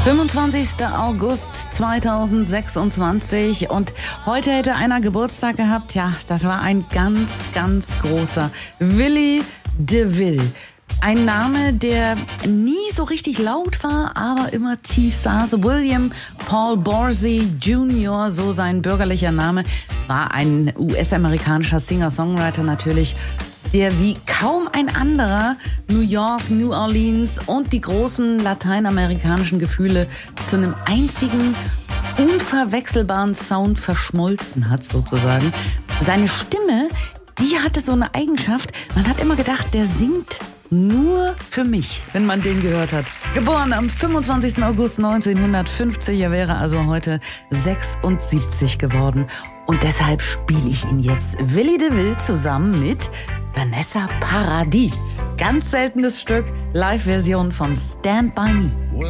25. August 2026 und heute hätte einer Geburtstag gehabt. Ja, das war ein ganz, ganz großer. Willie DeVille. Ein Name, der nie so richtig laut war, aber immer tief saß. William Paul Borsey Jr., so sein bürgerlicher Name, war ein US-amerikanischer Singer-Songwriter natürlich, der wie kaum ein anderer New York, New Orleans und die großen lateinamerikanischen Gefühle zu einem einzigen, unverwechselbaren Sound verschmolzen hat, sozusagen. Seine Stimme, die hatte so eine Eigenschaft, man hat immer gedacht, der singt nur für mich, wenn man den gehört hat. Geboren am 25. August 1950, er wäre also heute 76 geworden. Und deshalb spiele ich ihn jetzt, Willie DeVille, zusammen mit Vanessa Paradis. Ganz seltenes Stück, Live-Version von Stand By Me.